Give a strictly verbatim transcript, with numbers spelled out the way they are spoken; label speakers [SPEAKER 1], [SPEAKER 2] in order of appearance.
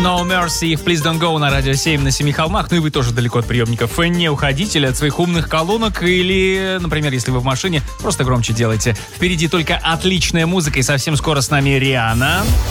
[SPEAKER 1] No Mercy в Please Don't Go на Радио семь на Семи холмах. Ну и вы тоже далеко от приемников не уходите или от своих умных колонок. Или, например, если вы в машине, просто громче делайте. Впереди только отличная музыка, и совсем скоро с нами Риhanna.